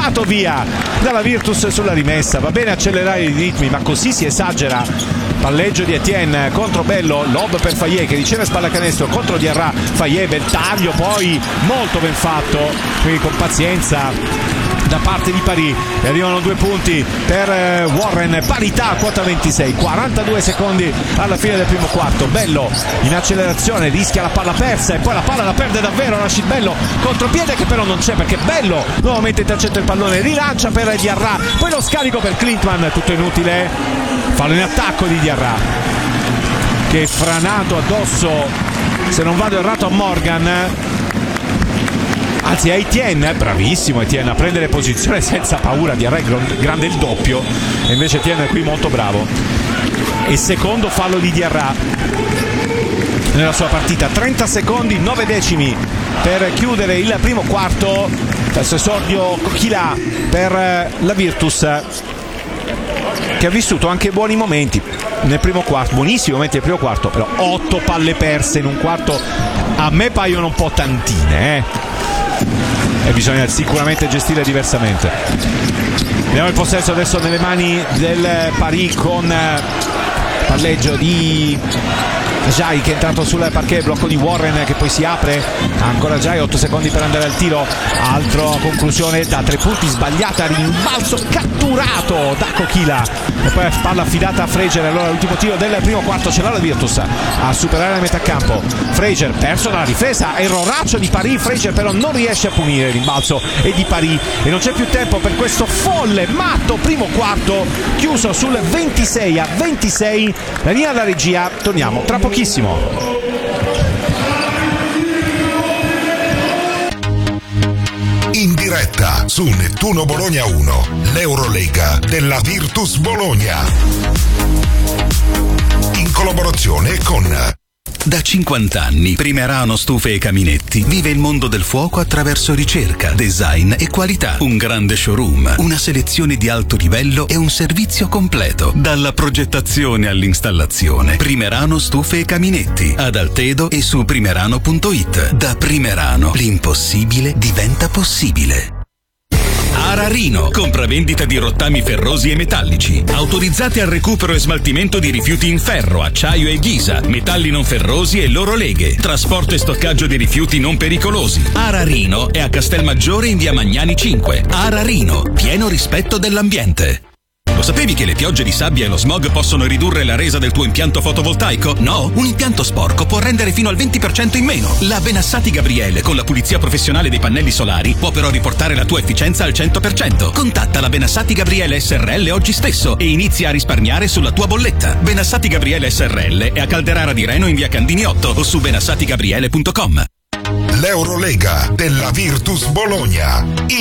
tirato via dalla Virtus sulla rimessa. Va bene accelerare i ritmi, ma così si esagera. Palleggio di Etienne contro Bello, lob per Fayet che riceve spallacanestro contro Diarra. Fayet, bel taglio poi molto ben fatto, quindi con pazienza da parte di Paris, e arrivano 2 punti per Warren, parità, quota 26, 42 secondi alla fine del primo quarto. Bello in accelerazione, rischia la palla persa e poi la palla la perde davvero Rashid Bello, contropiede che però non c'è perché Bello nuovamente intercetta il pallone, rilancia per Diarra, poi lo scarico per Klintman, tutto inutile, fallo in attacco di Diarra che è franato addosso, se non vado errato, a Morgan, anzi a Etienne, bravissimo Etienne a prendere posizione senza paura. Diarra è grande il doppio e invece Etienne è qui molto bravo. E secondo fallo di Diarra nella sua partita, 30 secondi 9 decimi per chiudere il primo quarto. Adesso esordio Coquilà per la Virtus, che ha vissuto anche buoni momenti nel primo quarto, buonissimi momenti nel primo quarto, però 8 palle perse in un quarto a me paiono un po' tantine, e bisogna sicuramente gestire diversamente. Abbiamo il possesso adesso nelle mani del Paris con palleggio di Jai che è entrato sul parquet, blocco di Warren che poi si apre, ancora Jai, 8 secondi per andare al tiro, altro conclusione da 3 punti sbagliata, rimbalzo catturato da Coquilà e poi palla affidata a Frazier. Allora l'ultimo tiro del primo quarto ce l'ha la Virtus a superare la metà campo. Frazier perso dalla difesa, erroraccio di Paris, Frazier però non riesce a punire il rimbalzo e di Paris, e non c'è più tempo per questo folle matto primo quarto chiuso sul 26-26. La linea da regia, torniamo tra pochissimo. In diretta su Nettuno Bologna 1, l'Eurolega della Virtus Bologna, in collaborazione con... Da 50 anni Primerano Stufe e Caminetti vive il mondo del fuoco attraverso ricerca, design e qualità. Un grande showroom, una selezione di alto livello e un servizio completo. Dalla progettazione all'installazione. Primerano Stufe e Caminetti, ad Altedo e su primerano.it. Da Primerano l'impossibile diventa possibile. Ararino, compravendita di rottami ferrosi e metallici, autorizzati al recupero e smaltimento di rifiuti in ferro, acciaio e ghisa, metalli non ferrosi e loro leghe, trasporto e stoccaggio di rifiuti non pericolosi. Ararino è a Castelmaggiore in via Magnani 5. Ararino, pieno rispetto dell'ambiente. Lo sapevi che le piogge di sabbia e lo smog possono ridurre la resa del tuo impianto fotovoltaico? No? Un impianto sporco può rendere fino al 20% in meno. La Benassati Gabriele, con la pulizia professionale dei pannelli solari, può però riportare la tua efficienza al 100%. Contatta la Benassati Gabriele SRL oggi stesso e inizia a risparmiare sulla tua bolletta. Benassati Gabriele SRL è a Calderara di Reno in via Candini 8 o su benassatigabriele.com. L'Eurolega della Virtus Bologna.